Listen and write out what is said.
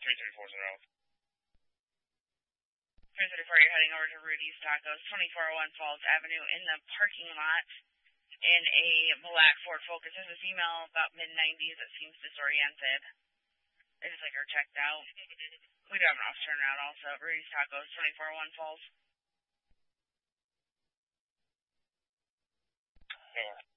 334's in row. 334, you're heading over to Rudy's Tacos, 2401 Falls Avenue in the parking lot in a black Ford Focus. There's a female about mid-90s that seems disoriented. They just like her checked out. We do have an officer turnout also at Rudy's Tacos, 2401 Falls. Yeah.